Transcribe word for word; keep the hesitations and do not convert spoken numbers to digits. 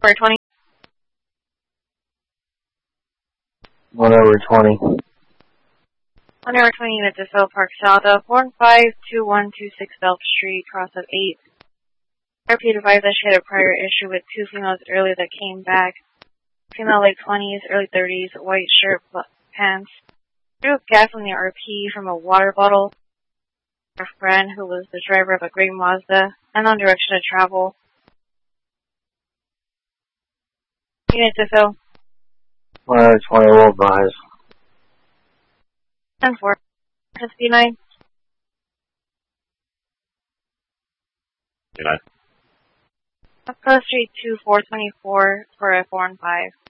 four twenty. one over twenty. one over twenty unit to Phil Park South of four five two one two six Belt Street, cross of eight. R P advised that she had a prior issue with two females earlier that came back. Female late twenties, early thirties, white shirt, pants. Drew gas on the R P from a water bottle. Her friend, who was the driver of a gray Mazda, and on direction to travel. Unit to Phil. one over twenty, will advise. ten four. S P nine. Good night. Up Coast Street two four twenty-four for a four and five.